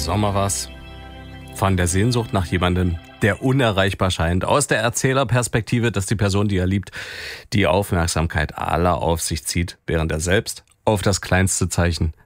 das auch mal was? Von der Sehnsucht nach jemandem, der unerreichbar scheint. Aus der Erzählerperspektive, dass die Person, die er liebt, die Aufmerksamkeit aller auf sich zieht, während er selbst auf das kleinste Zeichen